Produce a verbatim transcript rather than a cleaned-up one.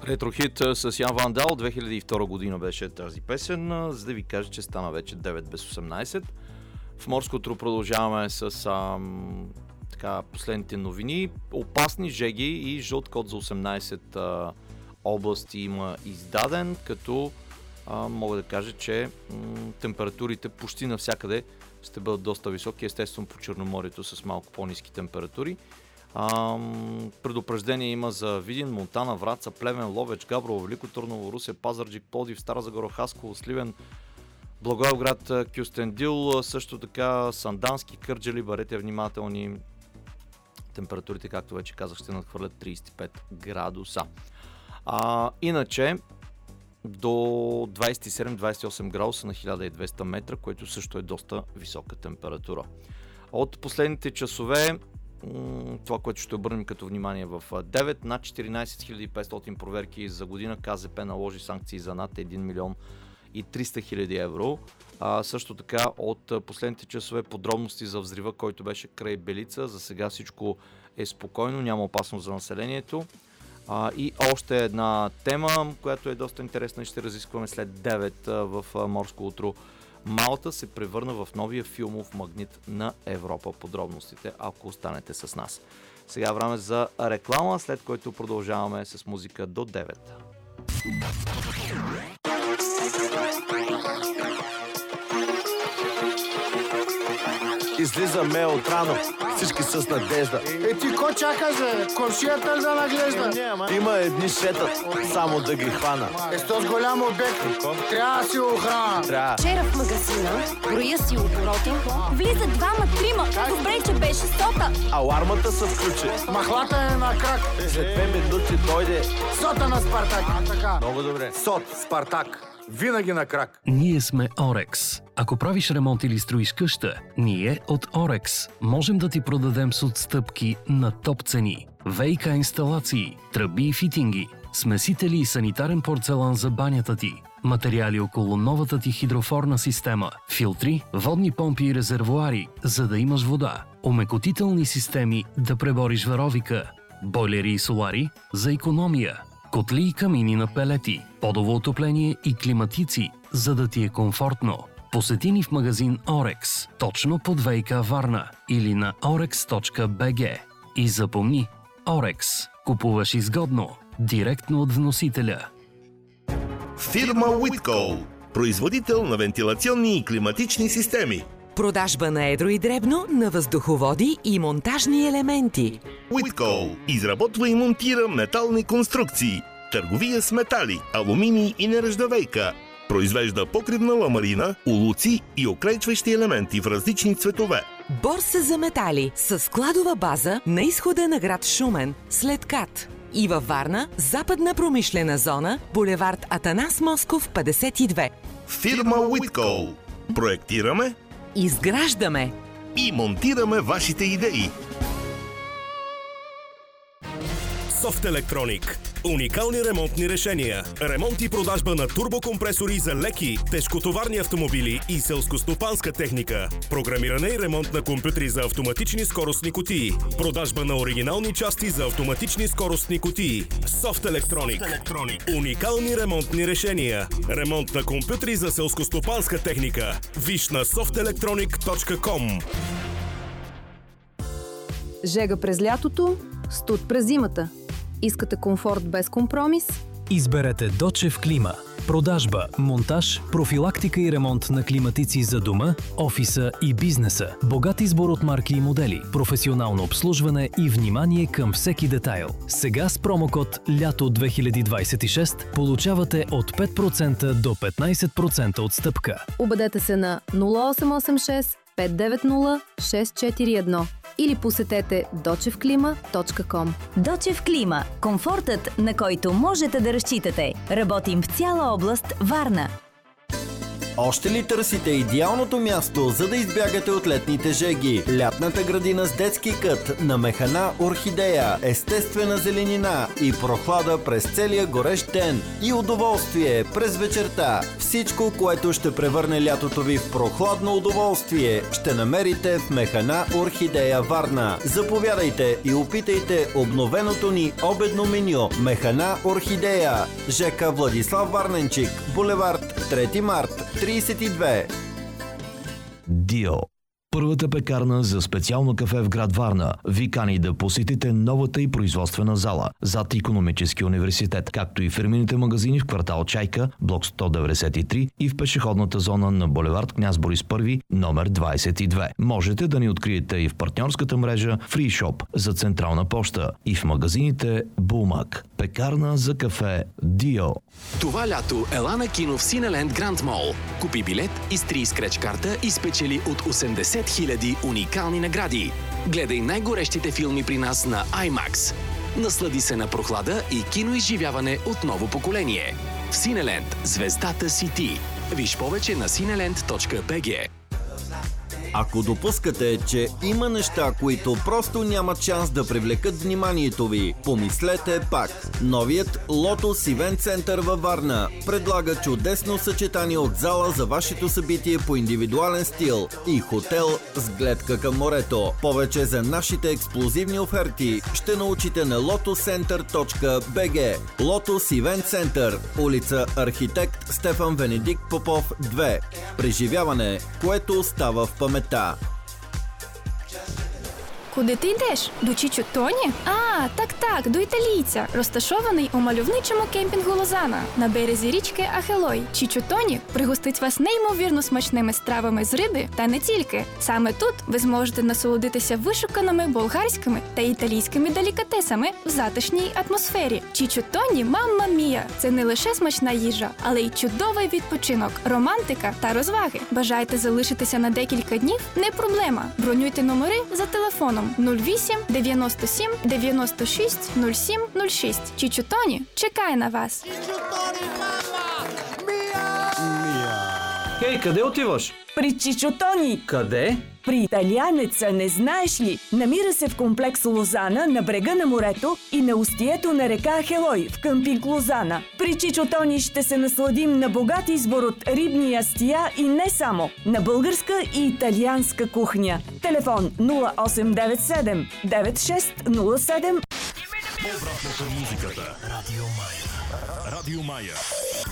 Ретрохит с Ян Вандал, две хиляди и втора година беше тази песен, за да ви кажа, че стана вече девет без осемнайсет. В Морското продължаваме с ам, така, последните новини. Опасни жеги и жълт код за осемнайсет а, области има издаден, като а, мога да кажа, че м- температурите почти навсякъде ще бъдат доста високи, естествено по Черноморието с малко по-ниски температури. Ам, предупреждение има за Видин, Монтана, Враца, Плевен, Ловеч, Габрово, Велико Търново, Русе, Пазарджик, Пловдив, Стара Загора, Хасково, Сливен, Благоевград, Кюстендил, също така Сандански, Кърджали. Бъдете внимателни. Температурите, както вече казах, ще надхвърлят трийсет и пет градуса. А, иначе до двайсет и седем до двайсет и осем градуса на хиляда и двеста метра, което също е доста висока температура. От последните часове, това, което ще обърнем като внимание в девет, над четиринайсет хиляди и петстотин проверки за година. КЗП наложи санкции за над един милион и триста хиляди евро. А, също така от последните часове подробности за взрива, който беше край Белица. За сега всичко е спокойно, няма опасност за населението. А, и още една тема, която е доста интересна и ще разискваме след девет в Морско утро. Малта се превърна в новия филмов магнит на Европа. Подробностите, ако останете с нас. Сега време за реклама, след което продължаваме с музика до девет. Излизаме от рано, всички с надежда. Е, ти ко чакаш, бе? Комшията ли да наглежда? Има едни шетат, само да ги хвана. Е, с този голям обект трябва да си охрана. Трябва. Вчера в магазина, броя си оборота, влиза двама, трима. Добре, че беше стота. Алармата се включи. Махлата е на крак. След две минути дойде Сота на Спартак. А, така. много добре. Сот, Спартак. Винаги на крак. Ние сме Орекс. Ако правиш ремонт или строиш къща, ние от Орекс можем да ти продадем с отстъпки на топ цени. ВиК инсталации, тръби и фитинги, смесители и санитарен порцелан за банята ти, материали около новата ти хидрофорна система, филтри, водни помпи и резервоари, за да имаш вода, омекотителни системи да пребориш варовика, бойлери и солари за икономия, котли и камини на пелети, подово отопление и климатици, за да ти е комфортно. Посети ни в магазин Орекс, точно под ВиК Варна или на орекс точка би джи. И запомни, Орекс. Купуваш изгодно, директно от вносителя. Фирма Уиткол. Производител на вентилационни и климатични системи. Продажба на едро и дребно на въздуховоди и монтажни елементи. Уиткол изработва и монтира метални конструкции. Търговия с метали, алуминий и нержавейка. Произвежда покривна ламарина, улуци и окрайчващи елементи в различни цветове. Борса за метали с складова база на изхода на град Шумен, след КАТ. И във Варна, западна промишлена зона, булевард Атанас Москов, петдесет и две. Фирма Уиткол. Проектираме, изграждаме и монтираме вашите идеи. Софт Електроник. Уникални ремонтни решения. Ремонт и продажба на турбокомпресори за леки, тежкотоварни автомобили и селскостопанска техника. Програмиране и ремонт на компютри за автоматични скоростни кутии. Продажба на оригинални части за автоматични скоростни кутии. Софт Електроник. Уникални ремонтни решения. Ремонт на компютри за селскостопанска техника. Виж на софт електроник точка ком. Жега през лятото, студ през зимата. Искате комфорт без компромис? Изберете Дочев Клима. Продажба, монтаж, профилактика и ремонт на климатици за дома, офиса и бизнеса. Богат избор от марки и модели, професионално обслужване и внимание към всеки детайл. Сега с промокод Лято две хиляди двайсет и шест получавате от пет процента до петнайсет процента отстъпка. Обадете се на нула осем осем шест пет девет нула шест четири едно или посетете дочев клима точка ком. Дочев Клима. Комфортът, на който можете да разчитате. Работим в цяла област Варна. Още ли търсите идеалното място, за да избягате от летните жеги? Лятната градина с детски кът на Механа Орхидея, естествена зеленина и прохлада през целия горещ ден и удоволствие през вечерта. Всичко, което ще превърне лятото ви в прохладно удоволствие, ще намерите в Механа Орхидея Варна. Заповядайте и опитайте обновеното ни обедно меню. Механа Орхидея, ЖК Владислав Варненчик, булевард трети март, тридесет и две. Дио. Първата пекарна за специално кафе в град Варна ви кани да посетите новата и производствена зала зад Икономически университет, както и фирмените магазини в квартал Чайка, блок сто деветдесет и три и в пешеходната зона на булевард Княз Борис първи, номер двадесет и две. Можете да ни откриете и в партньорската мрежа Free Shop за Централна поща и в магазините Булмак. Пекарна за кафе Дио. Това лято ела на кино в Синеленд Гранд Мол. Купи билет, изтри скреч карта и спечели от осемдесет хиляди уникални награди. Гледай най-горещите филми при нас на IMAX. Наслади се на прохлада и киноизживяване от ново поколение. В Синеленд звездата си ти. Виж повече на синеленд точка би джи. Ако допускате, че има неща, които просто нямат шанс да привлекат вниманието ви, помислете пак. Новият Lotus Event Center във Варна предлага чудесно съчетание от зала за вашето събитие по индивидуален стил и хотел с гледка към морето. Повече за нашите ексклузивни оферти ще научите на lotus center точка би джи. Lotus Event Center, улица Архитект Стефан Венедикт Попов две. Преживяване, което остава в памет. Куди ти йдеш? До Чічо Тоні? А, так-так, до італійця, розташований у мальовничому кемпінгу Лозана на березі річки Ахелой. Чічо Тоні пригостить вас неймовірно смачними стравами з риби та не тільки. Саме тут ви зможете насолодитися вишуканими болгарськими та італійськими делікатесами в затишній атмосфері. Чічо Тоні, мамма мія! Це не лише смачна їжа, але й чудовий відпочинок, романтика та розваги. Бажаєте залишитися на декілька днів? Не проблема. Бронюйте номери за телефоном нуль вісім дев'яносто сім дев'яносто шість нуль сім нуль шість. Чічо Тоні чекає на вас. Хей, къде отиваш? При Чичо Тони. Къде? При италианеца, не знаеш ли? Намира се в комплекс Лозана на брега на морето и на устието на река Ахелой в къмпинг Лозана. При Чичо Тони ще се насладим на богат избор от рибни ястия и не само, на българска и италианска кухня. Телефон нула осем девет седем девет шест нула седем. Обратно към музиката. Радио Мая. Радио Мая.